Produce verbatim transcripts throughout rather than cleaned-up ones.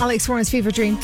Alex Warren's Fever Dream.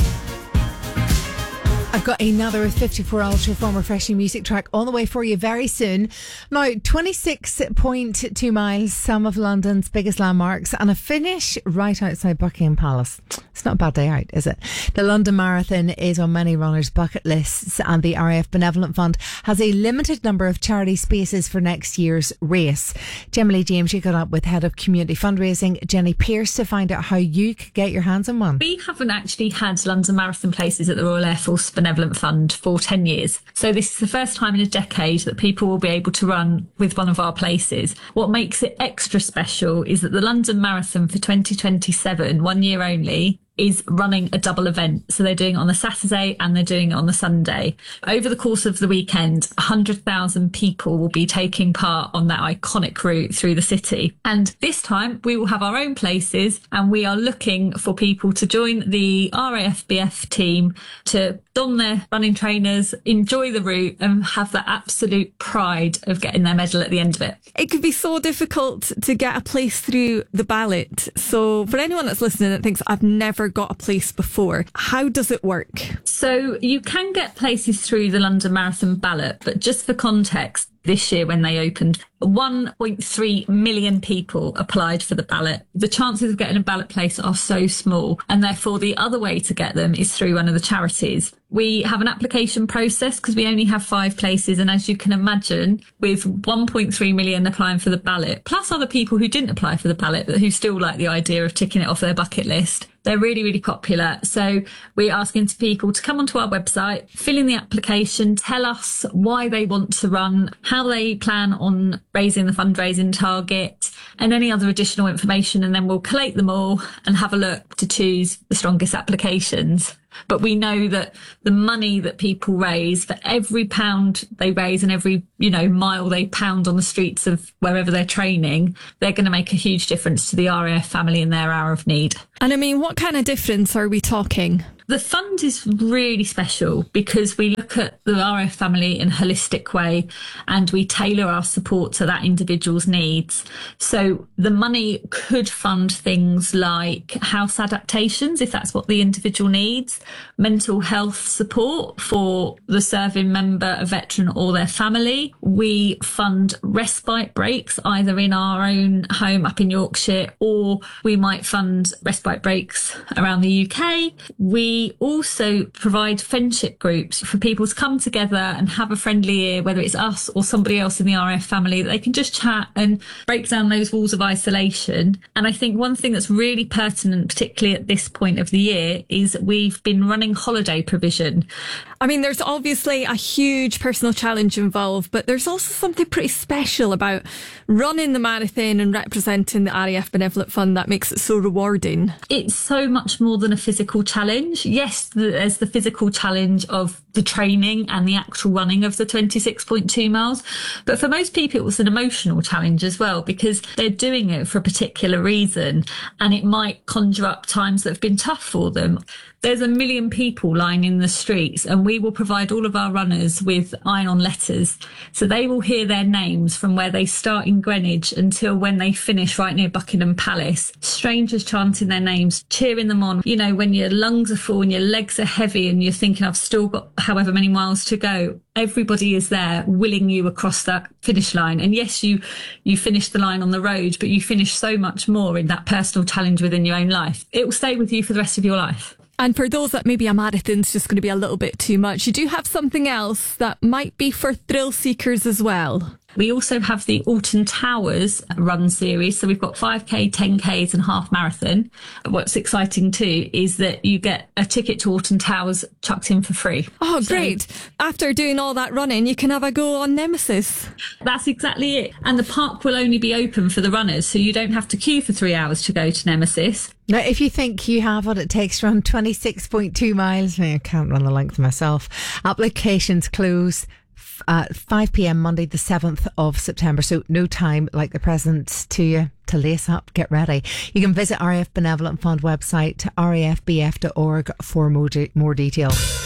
I've got another fifty-four Ultra Foam refreshing music track on the way for you very soon. Now, twenty-six point two miles, some of London's biggest landmarks, and a finish right outside Buckingham Palace. It's not a bad day out, is it? The London Marathon is on many runners' bucket lists, and the R A F Benevolent Fund has a limited number of charity spaces for next year's race. Gemma James, you got up with Head of Community Fundraising, Jenny Pearce, to find out how you could get your hands on one. We haven't actually had London Marathon places at the Royal Air Force Benevolent Fund for ten years. So this is the first time in a decade that people will be able to run with one of our places. What makes it extra special is that the London Marathon for twenty twenty-seven, one year only, is running a double event. So they're doing it on the Saturday and they're doing it on the Sunday. Over the course of the weekend, one hundred thousand people will be taking part on that iconic route through the city. And this time we will have our own places, and we are looking for people to join the R A F B F team to don their running trainers, enjoy the route, and have that absolute pride of getting their medal at the end of it. It could be so difficult to get a place through the ballot. So for anyone that's listening that thinks, I've never got a place before, how does it work? So you can get places through the London Marathon ballot, but just for context, this year when they opened, one point three million people applied for the ballot. The chances of getting a ballot place are so small, and therefore the other way to get them is through one of the charities. We have an application process because we only have five places, and as you can imagine, with one point three million applying for the ballot, plus other people who didn't apply for the ballot but who still like the idea of ticking it off their bucket list, they're really, really popular. So we're asking to people to come onto our website, fill in the application, tell us why they want to run, how they plan on raising the fundraising target, and any other additional information, and then we'll collate them all and have a look to choose the strongest applications. But we know that the money that people raise, for every pound they raise and every, you know, mile they pound on the streets of wherever they're training, they're going to make a huge difference to the R A F family in their hour of need. And I mean, what kind of difference are we talking? The fund is really special because we look at the R A F family in a holistic way, and we tailor our support to that individual's needs. So the money could fund things like house adaptations, if that's what the individual needs, mental health support for the serving member, a veteran or their family. We fund respite breaks either in our own home up in Yorkshire, or we might fund respite breaks around the U K. We We also provide friendship groups for people to come together and have a friendly ear, whether it's us or somebody else in the R A F family, that they can just chat and break down those walls of isolation. And I think one thing that's really pertinent, particularly at this point of the year, is we've been running holiday provision. I mean, there's obviously a huge personal challenge involved, but there's also something pretty special about running the marathon and representing the R A F Benevolent Fund that makes it so rewarding. It's so much more than a physical challenge. Yes, there's the physical challenge of the training and the actual running of the twenty-six point two miles. But for most people, it was an emotional challenge as well, because they're doing it for a particular reason, and it might conjure up times that have been tough for them. There's a million people lying in the streets, and we will provide all of our runners with iron-on letters. So they will hear their names from where they start in Greenwich until when they finish right near Buckingham Palace. Strangers chanting their names, cheering them on. You know, when your lungs are full and your legs are heavy and you're thinking, I've still got however many miles to go. Everybody is there willing you across that finish line. And yes, you, you finish the line on the road, but you finish so much more in that personal challenge within your own life. It will stay with you for the rest of your life. And for those that maybe a marathon's just going to be a little bit too much, you do have something else that might be for thrill seekers as well. We also have the Alton Towers run series. So we've got five K, ten Ks and half marathon. What's exciting too is that you get a ticket to Alton Towers chucked in for free. Oh, so, great. After doing all that running, you can have a go on Nemesis. That's exactly it. And the park will only be open for the runners, so you don't have to queue for three hours to go to Nemesis. Now, if you think you have what it takes to run twenty-six point two miles, I can't run the length myself. Applications close at five p.m. Monday the seventh of September, so no time like the present to you to lace up, get ready. You can visit R A F Benevolent Fund website, r a f b f dot org for more, de- more detail.